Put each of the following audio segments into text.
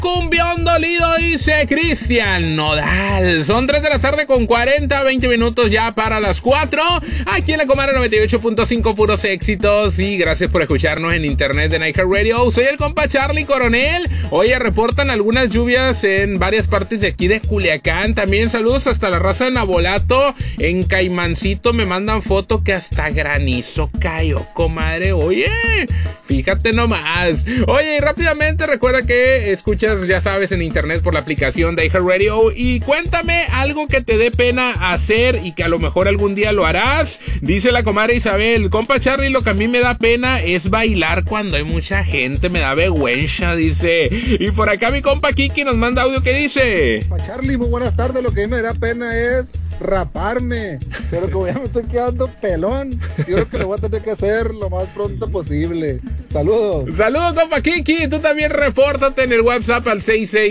cumbión dolido, dice Cristian Nodal. Son 3 de la tarde con 20 minutos ya para las 4. Aquí en la Comadre 98.5, puros éxitos. Y gracias por escucharnos en internet de iHeartRadio. Soy el compa Charlie Coronel. Hoy reportan algunas lluvias en varias partes de aquí de Culiacán. También saludos hasta la raza de Nabolato. En Caimancito me mandan foto que hasta granizo cayó, comadre. Oye, fíjate nomás. Oye, y rápidamente recuerda que escuchas, ya sabes, en internet por la aplicación de iHeartRadio. Y cuéntame algo que te dé pena hacer y que a lo mejor algún día lo harás. Dice la comadre Isabel: compa Charlie, lo que a mí me da pena es bailar cuando hay mucha gente, me da vergüenza, dice. Y por acá mi compa Kiki nos manda audio que dice: compa Charlie, muy buenas tardes, lo que a mí me da pena es raparme, pero como ya me estoy quedando pelón, yo creo que lo voy a tener que hacer lo más pronto posible. Saludos. Saludos, compa Kiki. Tú también repórtate en el WhatsApp al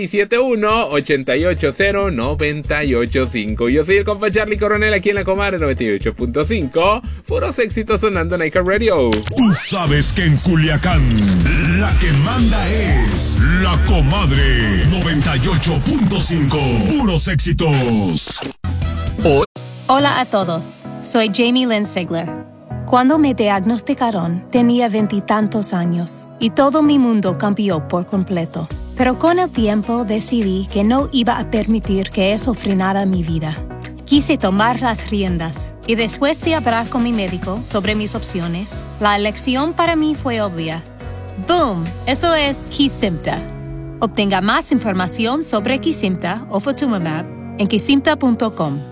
6671-880-985. Yo soy el compa Charlie Coronel aquí en la Comadre 98.5. Puros éxitos sonando en iHeartRadio. Tú sabes que en Culiacán la que manda es la Comadre 98.5. Puros éxitos. Hola a todos, soy Jamie Lynn Sigler. Cuando me diagnosticaron, tenía 20 y tantos años y todo mi mundo cambió por completo. Pero con el tiempo decidí que no iba a permitir que eso frenara mi vida. Quise tomar las riendas y después de hablar con mi médico sobre mis opciones, la elección para mí fue obvia. ¡Boom! Eso es Kesimpta. Obtenga más información sobre Kesimpta o Ofatumumab en kesimpta.com.